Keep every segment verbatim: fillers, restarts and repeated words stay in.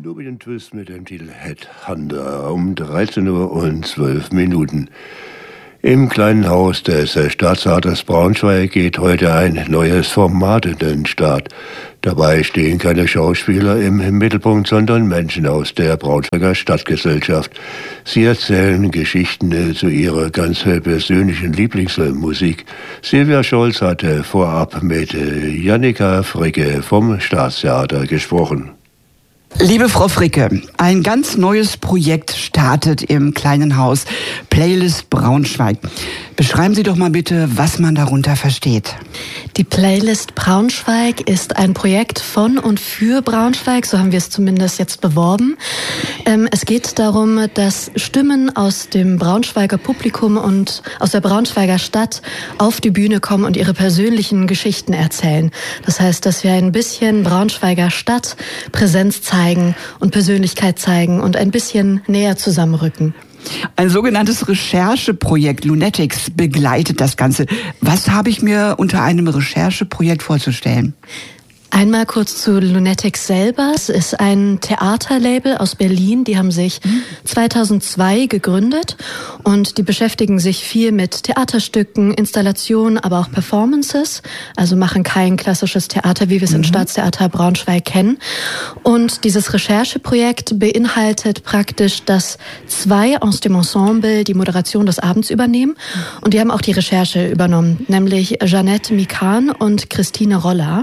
Nubian Twist mit dem Titel Headhunter um dreizehn Uhr und zwölf Minuten. Im kleinen Haus des Staatstheaters Braunschweig geht heute ein neues Format in den Start. Dabei stehen keine Schauspieler im Mittelpunkt, sondern Menschen aus der Braunschweiger Stadtgesellschaft. Sie erzählen Geschichten zu ihrer ganz persönlichen Lieblingsmusik. Silvia Scholz hatte vorab mit Jannika Fricke vom Staatstheater gesprochen. Liebe Frau Fricke, ein ganz neues Projekt startet im kleinen Haus, Playlist Braunschweig. Beschreiben Sie doch mal bitte, was man darunter versteht. Die Playlist Braunschweig ist ein Projekt von und für Braunschweig, so haben wir es zumindest jetzt beworben. Ähm, es geht darum, dass Stimmen aus dem Braunschweiger Publikum und aus der Braunschweiger Stadt auf die Bühne kommen und ihre persönlichen Geschichten erzählen. Das heißt, dass wir ein bisschen Braunschweiger Stadt Präsenz zeigen und Persönlichkeit zeigen und ein bisschen näher zusammenrücken. Ein sogenanntes Rechercheprojekt, Lunatics, begleitet das Ganze. Was habe ich mir unter einem Rechercheprojekt vorzustellen? Einmal kurz zu Lunatics selber. Es ist ein Theaterlabel aus Berlin. Die haben sich zweitausendzwei gegründet und die beschäftigen sich viel mit Theaterstücken, Installationen, aber auch Performances. Also machen kein klassisches Theater, wie wir es mhm. im Staatstheater Braunschweig kennen. Und dieses Rechercheprojekt beinhaltet praktisch, dass zwei aus dem Ensemble die Moderation des Abends übernehmen. Und die haben auch die Recherche übernommen, nämlich Jeanette Mikan und Christine Roller.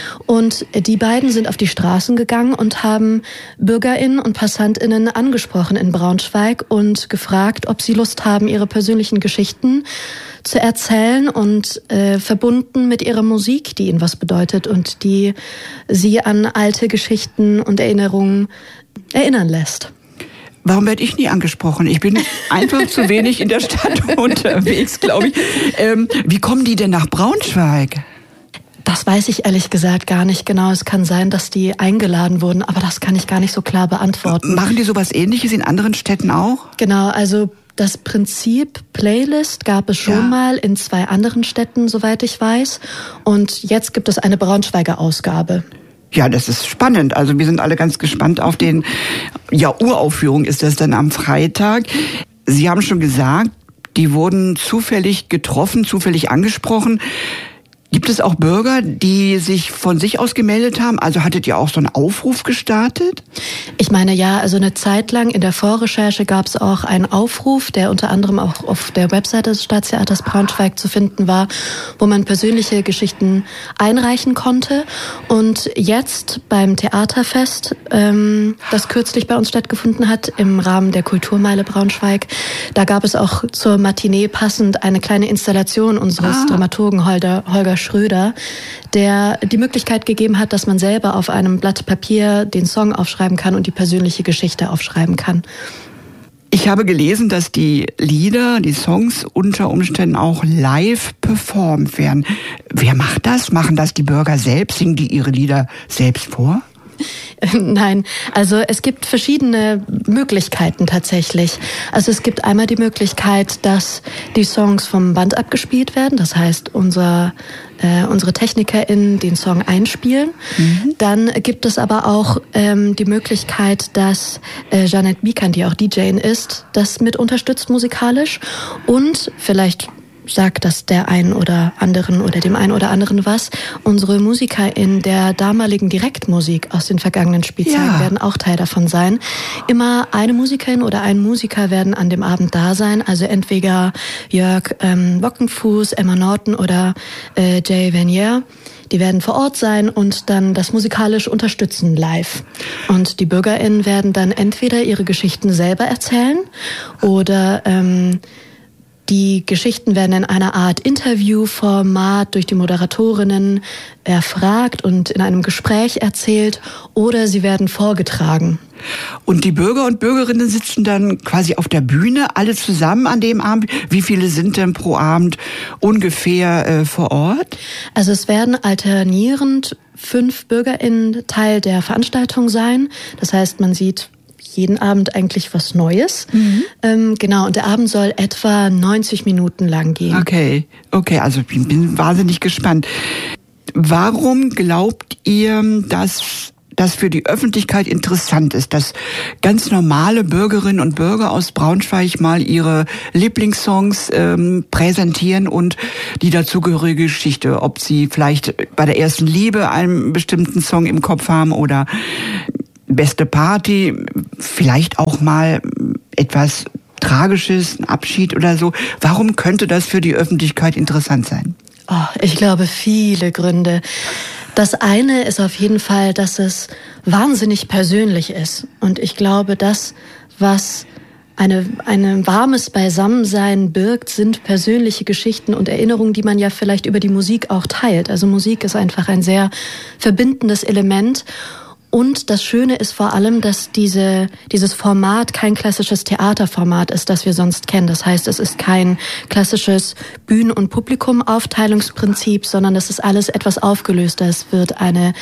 Und die beiden sind auf die Straßen gegangen und haben BürgerInnen und PassantInnen angesprochen in Braunschweig und gefragt, ob sie Lust haben, ihre persönlichen Geschichten zu erzählen und äh, verbunden mit ihrer Musik, die ihnen was bedeutet und die sie an alte Geschichten und Erinnerungen erinnern lässt. Warum werde ich nie angesprochen? Ich bin einfach zu wenig in der Stadt unterwegs, glaube ich. Ähm, wie kommen die denn nach Braunschweig? Das weiß ich ehrlich gesagt gar nicht genau. Es kann sein, dass die eingeladen wurden, aber das kann ich gar nicht so klar beantworten. Machen die sowas Ähnliches in anderen Städten auch? Genau, also das Prinzip Playlist gab es schon ja. mal in zwei anderen Städten, soweit ich weiß. Und jetzt gibt es eine Braunschweiger Ausgabe. Ja, das ist spannend. Also wir sind alle ganz gespannt auf den, ja, Uraufführung ist das dann am Freitag. Sie haben schon gesagt, die wurden zufällig getroffen, zufällig angesprochen. Gibt es auch Bürger, die sich von sich aus gemeldet haben? Also hattet ihr auch so einen Aufruf gestartet? Ich meine, ja, also eine Zeit lang in der Vorrecherche gab es auch einen Aufruf, der unter anderem auch auf der Webseite des Staatstheaters Braunschweig zu finden war, wo man persönliche Geschichten einreichen konnte. Und jetzt beim Theaterfest, ähm, das kürzlich bei uns stattgefunden hat, im Rahmen der Kulturmeile Braunschweig, da gab es auch zur Matinee passend eine kleine Installation unseres ah. Dramaturgen Holger, Holger Schröder, der die Möglichkeit gegeben hat, dass man selber auf einem Blatt Papier den Song aufschreiben kann und die persönliche Geschichte aufschreiben kann. Ich habe gelesen, dass die Lieder, die Songs unter Umständen auch live performt werden. Wer macht das? Machen das die Bürger selbst? Singen die ihre Lieder selbst vor? Nein, also es gibt verschiedene Möglichkeiten tatsächlich. Also es gibt einmal die Möglichkeit, dass die Songs vom Band abgespielt werden. Das heißt, unser, äh, unsere TechnikerInnen den Song einspielen. Mhm. Dann gibt es aber auch ähm, die Möglichkeit, dass äh, Jeanette Mikan, die auch D J ist, das mit unterstützt musikalisch. Und vielleicht sagt das der einen oder anderen oder dem einen oder anderen was. Unsere Musiker in der damaligen Direktmusik aus den vergangenen Spielzeiten ja. werden auch Teil davon sein. Immer eine Musikerin oder ein Musiker werden an dem Abend da sein. Also entweder Jörg ähm, Bockenfuß, Emma Norton oder äh, Jay Vanier. Die werden vor Ort sein und dann das musikalisch unterstützen live. Und die BürgerInnen werden dann entweder ihre Geschichten selber erzählen oder ähm, die Geschichten werden in einer Art Interviewformat durch die Moderatorinnen erfragt und in einem Gespräch erzählt oder sie werden vorgetragen. Und die Bürger und Bürgerinnen sitzen dann quasi auf der Bühne, alle zusammen an dem Abend. Wie viele sind denn pro Abend ungefähr äh, vor Ort? Also es werden alternierend fünf BürgerInnen Teil der Veranstaltung sein. Das heißt, man sieht jeden Abend eigentlich was Neues. Mhm. Ähm, genau, und der Abend soll etwa neunzig Minuten lang gehen. Okay, okay, also ich bin wahnsinnig gespannt. Warum glaubt ihr, dass das für die Öffentlichkeit interessant ist, dass ganz normale Bürgerinnen und Bürger aus Braunschweig mal ihre Lieblingssongs ähm, präsentieren und die dazugehörige Geschichte, ob sie vielleicht bei der ersten Liebe einen bestimmten Song im Kopf haben oder beste Party, vielleicht auch mal etwas Tragisches, ein Abschied oder so. Warum könnte das für die Öffentlichkeit interessant sein? Oh, ich glaube, viele Gründe. Das eine ist auf jeden Fall, dass es wahnsinnig persönlich ist. Und ich glaube, das, was eine, ein warmes Beisammensein birgt, sind persönliche Geschichten und Erinnerungen, die man ja vielleicht über die Musik auch teilt. Also Musik ist einfach ein sehr verbindendes Element. Und das Schöne ist vor allem, dass diese, dieses Format kein klassisches Theaterformat ist, das wir sonst kennen. Das heißt, es ist kein klassisches Bühnen- und Publikumaufteilungsprinzip, sondern es ist alles etwas aufgelöster. Es wird eine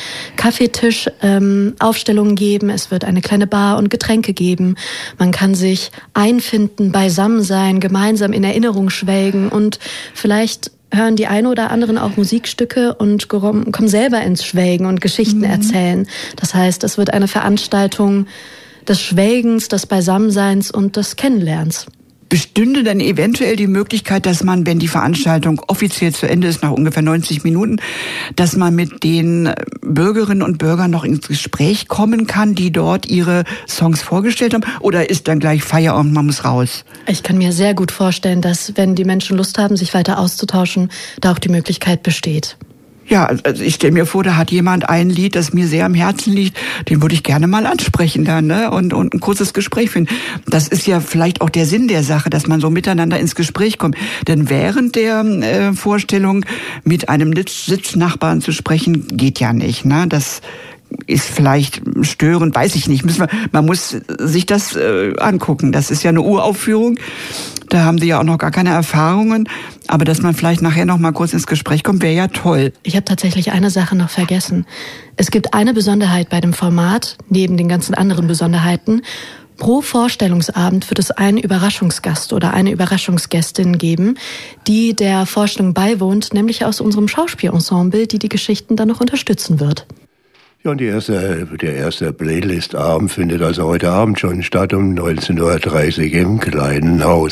Kaffeetisch-Aufstellung ähm, geben, es wird eine kleine Bar und Getränke geben. Man kann sich einfinden, beisammen sein, gemeinsam in Erinnerung schwelgen und vielleicht hören die eine oder anderen auch Musikstücke und kommen selber ins Schwelgen und Geschichten mhm. erzählen. Das heißt, es wird eine Veranstaltung des Schwelgens, des Beisammenseins und des Kennenlernens. Bestünde dann eventuell die Möglichkeit, dass man, wenn die Veranstaltung offiziell zu Ende ist, nach ungefähr neunzig Minuten, dass man mit den Bürgerinnen und Bürgern noch ins Gespräch kommen kann, die dort ihre Songs vorgestellt haben? Oder ist dann gleich Feierabend, man muss raus? Ich kann mir sehr gut vorstellen, dass, wenn die Menschen Lust haben, sich weiter auszutauschen, da auch die Möglichkeit besteht. Ja, also ich stelle mir vor, da hat jemand ein Lied, das mir sehr am Herzen liegt, den würde ich gerne mal ansprechen dann, ne? Und, und ein kurzes Gespräch finden. Das ist ja vielleicht auch der Sinn der Sache, dass man so miteinander ins Gespräch kommt. Denn während der äh, Vorstellung mit einem Sitznachbarn zu sprechen, geht ja nicht, ne? Das ist vielleicht störend, weiß ich nicht. Müssen wir, man muss sich das äh, angucken. Das ist ja eine Uraufführung. Da haben Sie ja auch noch gar keine Erfahrungen. Aber dass man vielleicht nachher noch mal kurz ins Gespräch kommt, wäre ja toll. Ich habe tatsächlich eine Sache noch vergessen. Es gibt eine Besonderheit bei dem Format, neben den ganzen anderen Besonderheiten. Pro Vorstellungsabend wird es einen Überraschungsgast oder eine Überraschungsgästin geben, die der Vorstellung beiwohnt, nämlich aus unserem Schauspielensemble, die die Geschichten dann noch unterstützen wird. Ja, und die erste, der erste Playlist-Abend findet also heute Abend schon statt um neunzehn Uhr dreißig im kleinen Haus.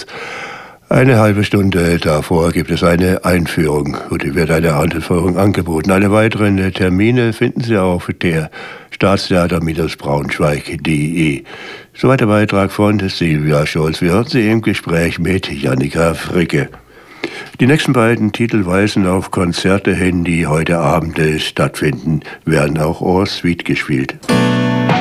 Eine halbe Stunde davor gibt es eine Einführung und die wird eine Einführung angeboten. Alle weiteren Termine finden Sie auf der Staatstheater Braunschweig punkt de. Soweit der Beitrag von Silvia Scholz. Wir hören Sie im Gespräch mit Jannika Fricke. Die nächsten beiden Titel weisen auf Konzerte hin, die heute Abend stattfinden, werden auch en suite gespielt.